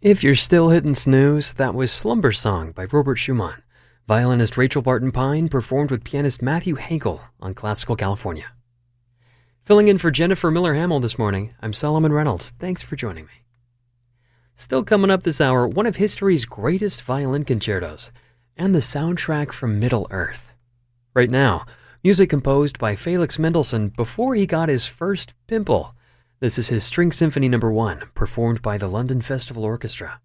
If you're still hitting snooze, that was Slumber Song by Robert Schumann. Violinist Rachel Barton Pine performed with pianist Matthew Hankel on Classical California. Filling in for Jennifer Miller-Hamill this morning, I'm Solomon Reynolds. Thanks for joining me. Still coming up this hour, one of history's greatest violin concertos, and the soundtrack from Middle-earth. Right now, music composed by Felix Mendelssohn before he got his first pimple. This is his String Symphony No. 1, performed by the London Festival Orchestra.